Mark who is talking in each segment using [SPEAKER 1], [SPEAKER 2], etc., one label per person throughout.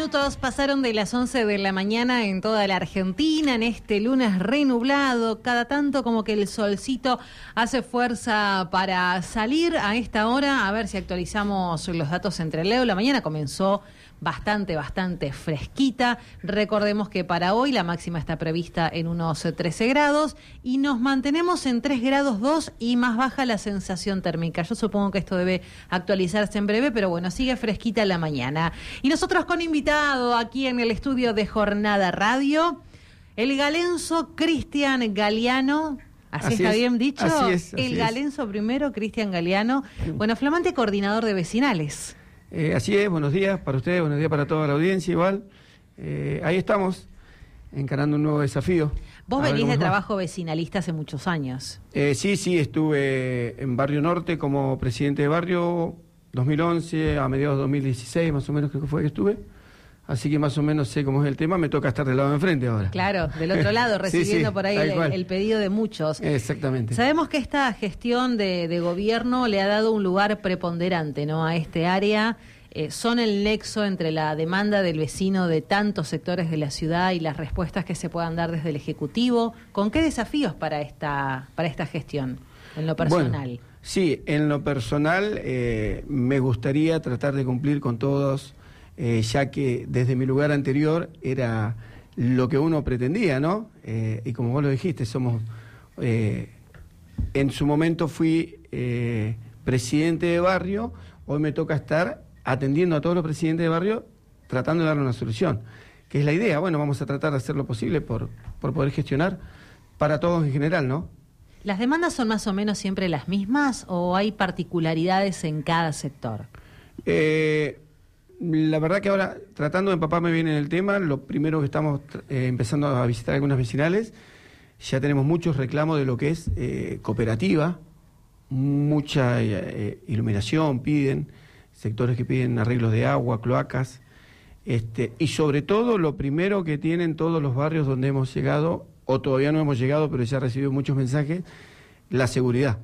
[SPEAKER 1] minutos pasaron de las 11 de la mañana en toda la Argentina, en este lunes renublado, cada tanto como que el solcito hace fuerza para salir a esta hora. A ver si actualizamos los datos entre Leo. La mañana comenzó bastante fresquita. Recordemos que para hoy la máxima está prevista en unos 13 grados y nos mantenemos en 3 grados 2 y más baja la sensación térmica. Yo supongo que esto debe actualizarse en breve, pero bueno, sigue fresquita la mañana. Y nosotros con invitado aquí en el estudio de Jornada Radio, el galenzo Cristian Galeano. ¿Así está bien dicho?
[SPEAKER 2] Así es.
[SPEAKER 1] El galenzo primero, Cristian Galeano. Bueno, flamante coordinador de vecinales.
[SPEAKER 2] Así es, buenos días para ustedes, buenos días para toda la audiencia igual. Ahí estamos, encarando un nuevo desafío.
[SPEAKER 1] Vos venís de trabajo vecinalista hace muchos años.
[SPEAKER 2] Sí, estuve en Barrio Norte como presidente de barrio 2011 a mediados de 2016, más o menos creo que fue que estuve. Así que más o menos sé cómo es el tema, me toca estar del lado de enfrente ahora.
[SPEAKER 1] Claro, del otro lado, recibiendo
[SPEAKER 2] sí,
[SPEAKER 1] por ahí el pedido de muchos.
[SPEAKER 2] Exactamente.
[SPEAKER 1] Sabemos que esta gestión de gobierno le ha dado un lugar preponderante, ¿no?, a este área. Son el nexo entre la demanda del vecino de tantos sectores de la ciudad y las respuestas que se puedan dar desde el Ejecutivo. ¿Con qué desafíos para esta gestión, en lo personal?
[SPEAKER 2] Bueno, sí, en lo personal me gustaría tratar de cumplir con todos, ya que desde mi lugar anterior era lo que uno pretendía, ¿no? Y como vos lo dijiste, somos en su momento fui presidente de barrio, hoy me toca estar atendiendo a todos los presidentes de barrio, tratando de darle una solución, que es la idea. Bueno, vamos a tratar de hacer lo posible por poder gestionar para todos en general, ¿no?
[SPEAKER 1] ¿Las demandas son más o menos siempre las mismas o hay particularidades en cada sector?
[SPEAKER 2] La verdad que ahora, tratando de empaparme bien en el tema, lo primero que estamos empezando a visitar algunas vecinales, ya tenemos muchos reclamos de lo que es cooperativa, mucha iluminación piden, sectores que piden arreglos de agua, cloacas, y sobre todo lo primero que tienen todos los barrios donde hemos llegado, o todavía no hemos llegado, pero ya he recibido muchos mensajes, la seguridad.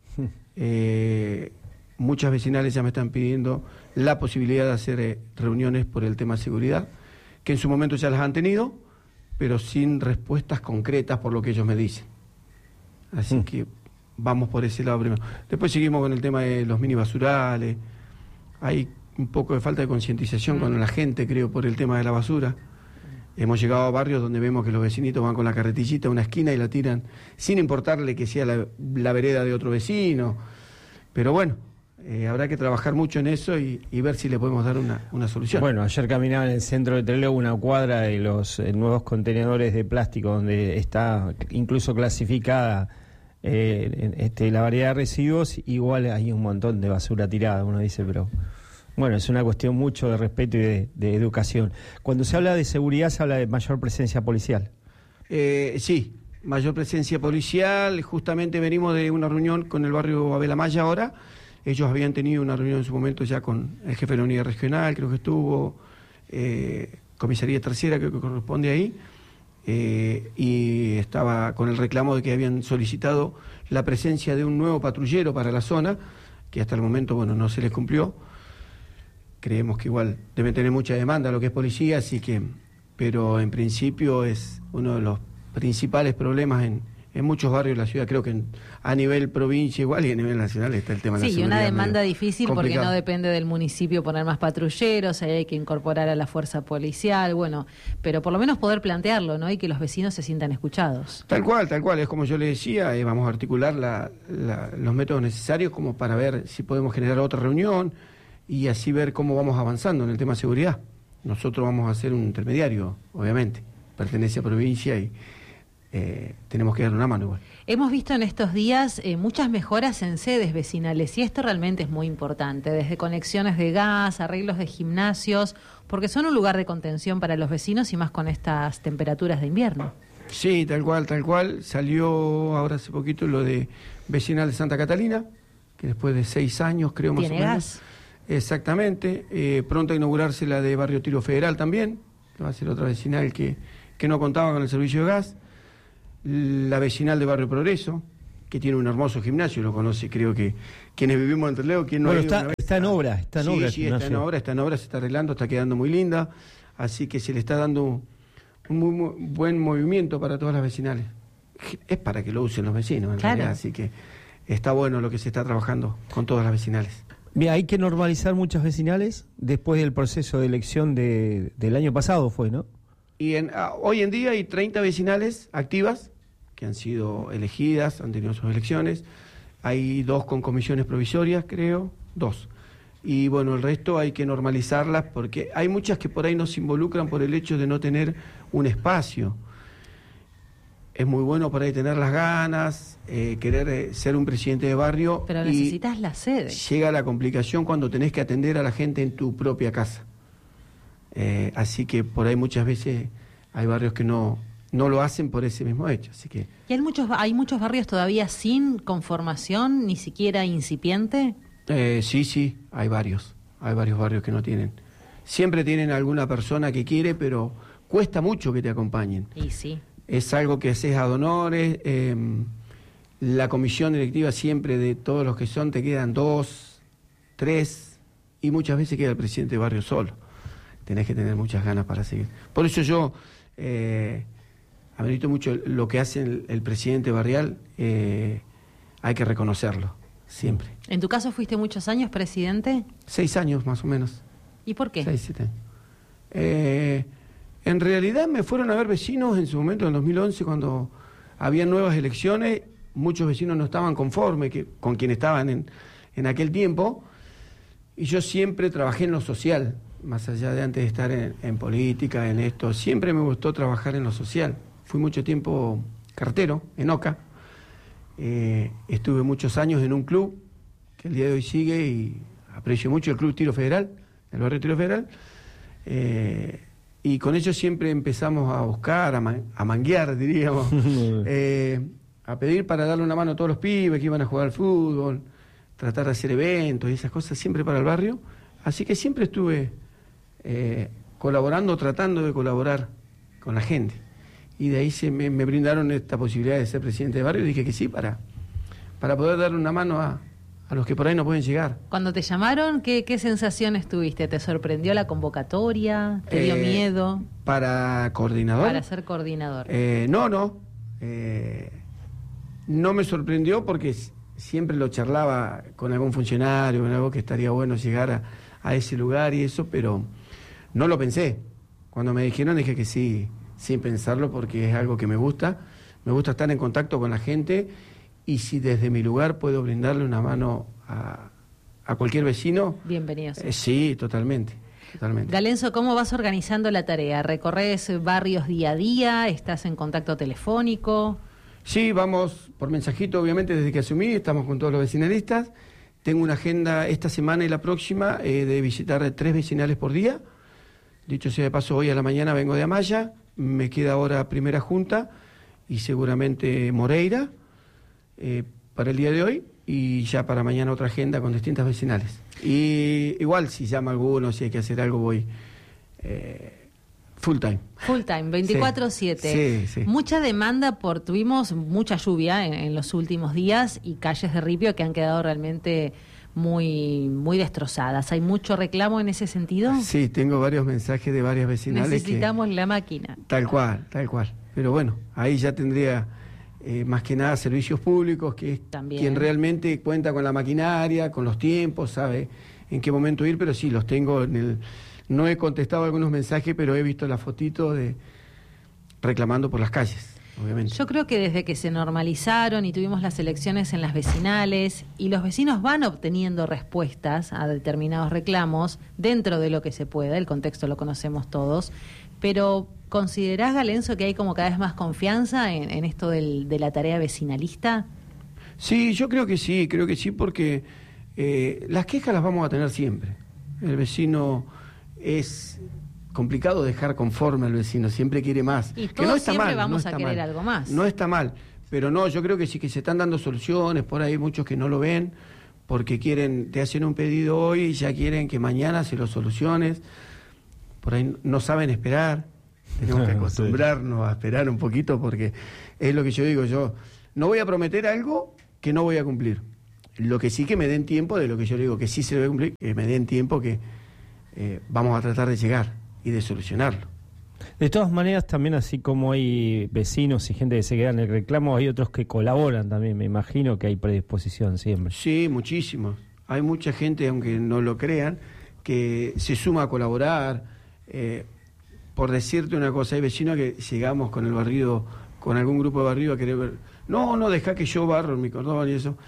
[SPEAKER 2] Muchas vecinales ya me están pidiendo la posibilidad de hacer reuniones por el tema de seguridad, que en su momento ya las han tenido, pero sin respuestas concretas por lo que ellos me dicen. Así que vamos por ese lado primero. Después seguimos con el tema de los mini basurales. Hay un poco de falta de concientización con la gente, creo, por el tema de la basura. Hemos llegado a barrios donde vemos que los vecinitos van con la carretillita a una esquina y la tiran sin importarle que sea la vereda de otro vecino. Pero bueno, habrá que trabajar mucho en eso y ver si le podemos dar una solución.
[SPEAKER 3] Bueno, ayer caminaba en el centro de Trelew una cuadra de los nuevos contenedores de plástico donde está incluso clasificada la variedad de residuos. Igual hay un montón de basura tirada, uno dice, pero bueno, es una cuestión mucho de respeto y de educación. Cuando se habla de seguridad se habla de mayor presencia policial.
[SPEAKER 2] Sí, mayor presencia policial. Justamente venimos de una reunión con el barrio Abel Amaya ahora. Ellos habían tenido una reunión en su momento ya con el jefe de la unidad regional, creo que estuvo, comisaría tercera, creo que corresponde ahí, y estaba con el reclamo de que habían solicitado la presencia de un nuevo patrullero para la zona, que hasta el momento, bueno, no se les cumplió. Creemos que igual deben tener mucha demanda lo que es policía, así que, pero en principio es uno de los principales problemas en muchos barrios de la ciudad. Creo que a nivel provincia igual y a nivel nacional está el tema de la seguridad.
[SPEAKER 1] Sí, una demanda difícil
[SPEAKER 2] complicado,
[SPEAKER 1] porque no depende del municipio poner más patrulleros, ahí hay que incorporar a la fuerza policial, bueno, pero por lo menos poder plantearlo, ¿no? Y que los vecinos se sientan escuchados.
[SPEAKER 2] Tal cual, es como yo le decía, vamos a articular los métodos necesarios como para ver si podemos generar otra reunión y así ver cómo vamos avanzando en el tema de seguridad. Nosotros vamos a ser un intermediario, obviamente, pertenece a provincia y tenemos que dar una mano igual.
[SPEAKER 1] Hemos visto en estos días muchas mejoras en sedes vecinales y esto realmente es muy importante, desde conexiones de gas, arreglos de gimnasios, porque son un lugar de contención para los vecinos y más con estas temperaturas de invierno.
[SPEAKER 2] Sí, tal cual. Salió ahora hace poquito lo de vecinal de Santa Catalina, que después de 6 años creo más o menos.
[SPEAKER 1] ¿Tiene gas?
[SPEAKER 2] Exactamente. Pronto a inaugurarse la de Barrio Tiro Federal también, que va a ser otra vecinal que no contaba con el servicio de gas. La vecinal de Barrio Progreso, que tiene un hermoso gimnasio, lo conoce, creo que quienes vivimos en Trelew, ¿quién no ha ido una vez?
[SPEAKER 3] Está en obra,
[SPEAKER 2] Sí, está en obra, se está arreglando, está quedando muy linda. así que se le está dando un muy buen movimiento para todas las vecinales. Es para que lo usen los vecinos, en realidad, así que está bueno lo que se está trabajando con todas las vecinales.
[SPEAKER 3] Bien, hay que normalizar muchas vecinales después del proceso de elección del año pasado, fue, ¿no?
[SPEAKER 2] Y hoy en día hay 30 vecinales activas que han sido elegidas, han tenido sus elecciones. Hay 2 con comisiones provisorias, creo, 2. Y bueno, el resto hay que normalizarlas porque hay muchas que por ahí no se involucran por el hecho de no tener un espacio. Es muy bueno por ahí tener las ganas, querer ser un presidente de barrio.
[SPEAKER 1] Pero necesitas la sede.
[SPEAKER 2] Llega la complicación cuando tenés que atender a la gente en tu propia casa. Así que por ahí muchas veces hay barrios que no lo hacen por ese mismo hecho. Así que
[SPEAKER 1] ¿Y hay muchos barrios todavía sin conformación, ni siquiera incipiente?
[SPEAKER 2] Sí, hay varios barrios que no tienen. Siempre tienen alguna persona que quiere, pero cuesta mucho que te acompañen.
[SPEAKER 1] Y sí.
[SPEAKER 2] Es algo que haces ad honores. La comisión directiva siempre de todos los que son te quedan 2, 3 y muchas veces queda el presidente de barrio solo. Tenés que tener muchas ganas para seguir. Por eso yo amerito mucho lo que hace el presidente barrial. Hay que reconocerlo, siempre.
[SPEAKER 1] ¿En tu caso fuiste muchos años presidente?
[SPEAKER 2] 6 años más o menos.
[SPEAKER 1] ¿Y por qué?
[SPEAKER 2] 6, 7 años. En realidad me fueron a ver vecinos en su momento, en 2011, cuando había nuevas elecciones. Muchos vecinos no estaban conformes con quien estaban en aquel tiempo. Y yo siempre trabajé en lo social, más allá de antes de estar en política, en esto. Siempre me gustó trabajar en lo social. Fui mucho tiempo cartero en Oca. Estuve muchos años en un club que el día de hoy sigue y aprecio mucho, el Club Tiro Federal, el barrio Tiro Federal. Y con ellos siempre empezamos a buscar, a manguear, diríamos, a pedir para darle una mano a todos los pibes que iban a jugar al fútbol, tratar de hacer eventos y esas cosas siempre para el barrio. Así que siempre estuve colaborando, tratando de colaborar con la gente. Y de ahí me brindaron esta posibilidad de ser presidente de barrio y dije que sí, para poder darle una mano a los que por ahí no pueden llegar.
[SPEAKER 1] Cuando te llamaron, ¿qué sensaciones tuviste? ¿Te sorprendió la convocatoria? ¿Te dio miedo?
[SPEAKER 2] ¿Para coordinador?
[SPEAKER 1] Para ser coordinador.
[SPEAKER 2] No me sorprendió porque siempre lo charlaba con algún funcionario, con algo que estaría bueno llegar a ese lugar y eso, pero no lo pensé. Cuando me dijeron dije que sí, sin pensarlo, porque es algo que me gusta estar en contacto con la gente. Y si desde mi lugar puedo brindarle una mano a cualquier vecino...
[SPEAKER 1] Bienvenido.
[SPEAKER 2] Sí, totalmente.
[SPEAKER 1] Galenzo, ¿cómo vas organizando la tarea? ¿Recorres barrios día a día? ¿Estás en contacto telefónico?
[SPEAKER 2] Sí, vamos por mensajito, obviamente, desde que asumí. Estamos con todos los vecinalistas. Tengo una agenda esta semana y la próxima de visitar 3 vecinales por día. Dicho sea de paso, hoy a la mañana vengo de Amaya. Me queda ahora Primera Junta y seguramente Moreira. Para el día de hoy y ya para mañana otra agenda con distintas vecinales. Y igual si llama alguno, si hay que hacer algo, voy full time.
[SPEAKER 1] Full time, 24/7.
[SPEAKER 2] Sí.
[SPEAKER 1] Mucha demanda tuvimos mucha lluvia en los últimos días y calles de ripio que han quedado realmente muy, muy destrozadas. ¿Hay mucho reclamo en ese sentido?
[SPEAKER 2] Sí, tengo varios mensajes de varias vecinales.
[SPEAKER 1] Necesitamos la máquina.
[SPEAKER 2] Tal cual. Pero bueno, ahí ya tendría... más que nada servicios públicos, que es quien realmente cuenta con la maquinaria, con los tiempos, sabe en qué momento ir, pero sí, los tengo no he contestado algunos mensajes, pero he visto la fotito reclamando por las calles, obviamente.
[SPEAKER 1] Yo creo que desde que se normalizaron y tuvimos las elecciones en las vecinales y los vecinos van obteniendo respuestas a determinados reclamos dentro de lo que se pueda, el contexto lo conocemos todos, pero... ¿Considerás, Galenzo, que hay como cada vez más confianza en esto de la tarea vecinalista?
[SPEAKER 2] Sí, yo creo que sí, porque las quejas las vamos a tener siempre. El vecino es complicado dejar conforme al vecino, siempre quiere más.
[SPEAKER 1] Y
[SPEAKER 2] que no está
[SPEAKER 1] siempre
[SPEAKER 2] mal,
[SPEAKER 1] vamos
[SPEAKER 2] no
[SPEAKER 1] a
[SPEAKER 2] está
[SPEAKER 1] querer
[SPEAKER 2] mal.
[SPEAKER 1] algo más.
[SPEAKER 2] No está mal, pero no, yo creo que sí que se están dando soluciones, por ahí muchos que no lo ven, porque te hacen un pedido hoy y ya quieren que mañana se lo soluciones, por ahí no saben esperar. Tenemos que acostumbrarnos a esperar un poquito porque es lo que yo digo, yo no voy a prometer algo que no voy a cumplir. Lo que sí que me den tiempo de lo que yo digo que sí se debe cumplir, que me den tiempo que vamos a tratar de llegar. y de solucionarlo.
[SPEAKER 3] De todas maneras, también así como hay vecinos y gente que se queda en el reclamo, hay otros que colaboran también. Me imagino que hay predisposición siempre.
[SPEAKER 2] Sí, muchísimos. Hay mucha gente, aunque no lo crean, que se suma a colaborar. Por decirte una cosa, hay vecinos que llegamos con el barrido, con algún grupo de barrido a querer ver, no, deja que yo barro en mi cordón y eso.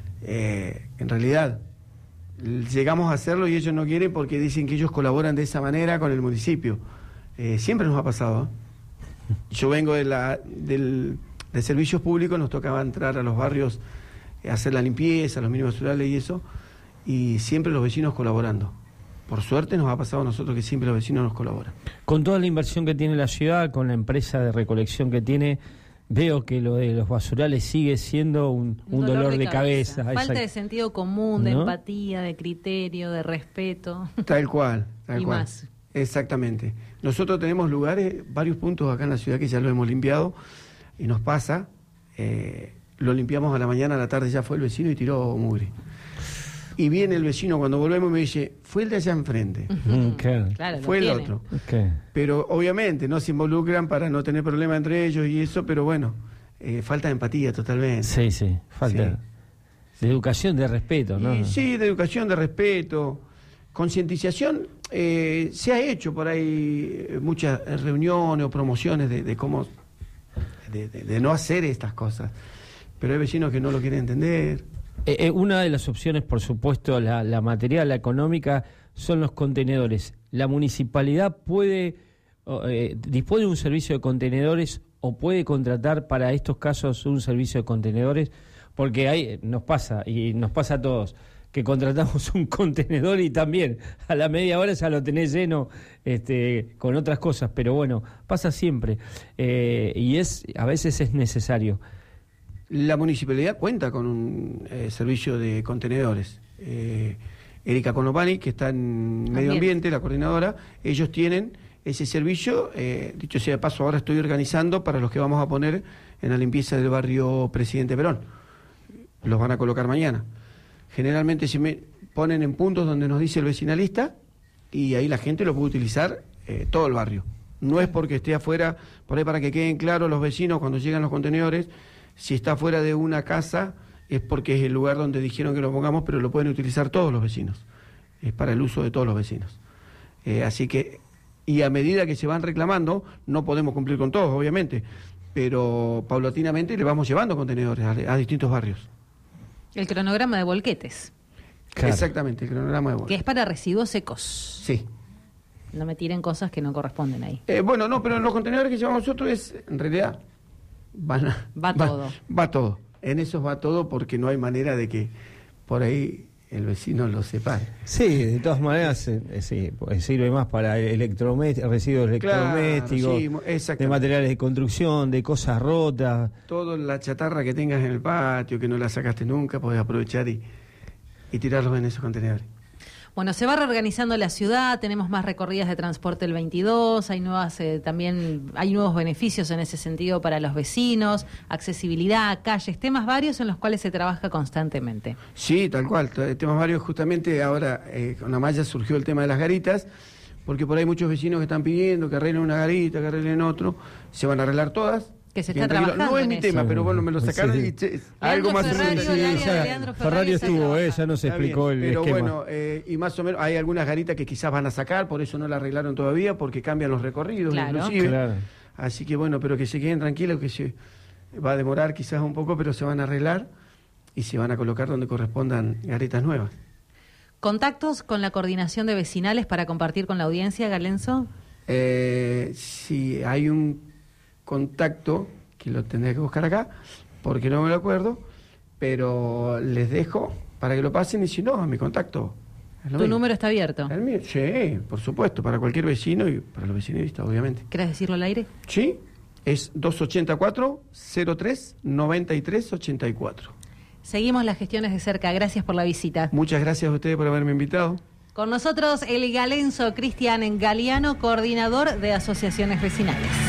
[SPEAKER 2] En realidad, llegamos a hacerlo y ellos no quieren porque dicen que ellos colaboran de esa manera con el municipio. Siempre nos ha pasado. Yo vengo de servicios públicos, nos tocaba entrar a los barrios, hacer la limpieza, los mínimos naturales y eso, y siempre los vecinos colaborando. Por suerte nos ha pasado a nosotros que siempre los vecinos nos colaboran.
[SPEAKER 3] Con toda la inversión que tiene la ciudad, con la empresa de recolección que tiene, veo que lo de los basurales sigue siendo un dolor de cabeza.
[SPEAKER 1] Falta de sentido común, de empatía, de criterio, de respeto.
[SPEAKER 2] Tal cual.
[SPEAKER 1] Más.
[SPEAKER 2] Exactamente. Nosotros tenemos lugares, varios puntos acá en la ciudad que ya lo hemos limpiado y nos pasa, lo limpiamos a la mañana, a la tarde ya fue el vecino y tiró mugre. Y viene el vecino cuando volvemos y me dice, fue el de allá enfrente.
[SPEAKER 1] Claro,
[SPEAKER 2] fue el otro. Pero obviamente no se involucran para no tener problema entre ellos y eso, pero bueno, falta de empatía totalmente.
[SPEAKER 3] Sí, falta de educación, de respeto, ¿no?
[SPEAKER 2] Sí, de educación, de respeto. Concientización, se ha hecho por ahí muchas reuniones o promociones de cómo de no hacer estas cosas, pero hay vecinos que no lo quieren entender.
[SPEAKER 3] Una de las opciones, por supuesto, la material, la económica, son los contenedores. ¿La municipalidad dispone de un servicio de contenedores o puede contratar para estos casos un servicio de contenedores? Porque nos pasa, y nos pasa a todos, que contratamos un contenedor y también a la media hora ya lo tenés lleno con otras cosas, pero bueno, pasa siempre y a veces es necesario.
[SPEAKER 2] La municipalidad cuenta con un servicio de contenedores. Erika Conopani, que está en Medio Ambiente, la coordinadora, ellos tienen ese servicio. Dicho sea de paso, ahora estoy organizando para los que vamos a poner en la limpieza del barrio Presidente Perón. Los van a colocar mañana. Generalmente se ponen en puntos donde nos dice el vecinalista y ahí la gente lo puede utilizar todo el barrio. No es porque esté afuera, por ahí para que queden claros los vecinos cuando llegan los contenedores, si está fuera de una casa es porque es el lugar donde dijeron que lo pongamos, pero lo pueden utilizar todos los vecinos. Es para el uso de todos los vecinos. Así que, y a medida que se van reclamando, no podemos cumplir con todos, obviamente, pero paulatinamente le vamos llevando contenedores a distintos barrios.
[SPEAKER 1] El cronograma de volquetes.
[SPEAKER 2] Claro. Exactamente, el cronograma de volquetes.
[SPEAKER 1] Que es para residuos secos.
[SPEAKER 2] Sí.
[SPEAKER 1] No me tiren cosas que no corresponden ahí.
[SPEAKER 2] Bueno, no, pero en los contenedores que llevamos nosotros es, en realidad,
[SPEAKER 1] va todo.
[SPEAKER 2] Va todo. En esos va todo porque no hay manera de que por ahí el vecino lo separe.
[SPEAKER 3] Sí, de todas maneras, sirve más para residuos electrodomésticos, de materiales de construcción, de cosas rotas.
[SPEAKER 2] Toda la chatarra que tengas en el patio, que no la sacaste nunca, podés aprovechar y tirarlos en esos contenedores.
[SPEAKER 1] Bueno, se va reorganizando la ciudad, tenemos más recorridas de transporte el 22, hay también hay nuevos beneficios en ese sentido para los vecinos, accesibilidad, calles, temas varios en los cuales se trabaja constantemente.
[SPEAKER 2] Sí, tal cual, temas varios. Justamente ahora con la malla surgió el tema de las garitas, porque por ahí muchos vecinos que están pidiendo que arreglen una garita, que arreglen otro, se van a arreglar todas.
[SPEAKER 1] Que se está trabajando.
[SPEAKER 2] No es mi tema, pero bueno, me lo sacaron y
[SPEAKER 3] algo más o menos. Ferrario estuvo, ya nos explicó el esquema.
[SPEAKER 2] Pero bueno, y más o menos hay algunas garitas que quizás van a sacar, por eso no la arreglaron todavía, porque cambian los recorridos, inclusive. Claro. Así que bueno, pero que se queden tranquilos, que se va a demorar quizás un poco, pero se van a arreglar y se van a colocar donde correspondan garitas nuevas.
[SPEAKER 1] ¿Contactos con la coordinación de vecinales para compartir con la audiencia, Galenzo?
[SPEAKER 2] Sí, hay un contacto que lo tendré que buscar acá porque no me lo acuerdo, pero les dejo para que lo pasen y si no, a mi contacto.
[SPEAKER 1] ¿Tu número está abierto?
[SPEAKER 2] El mío, sí, por supuesto, para cualquier vecino y para los vecinistas, obviamente.
[SPEAKER 1] ¿Querés decirlo al aire?
[SPEAKER 2] Sí, es 284-03-93-84.
[SPEAKER 1] Seguimos las gestiones de cerca, gracias por la visita.
[SPEAKER 2] Muchas gracias a ustedes por haberme invitado.
[SPEAKER 1] Con nosotros el galenzo Cristian Galeano, coordinador de asociaciones vecinales.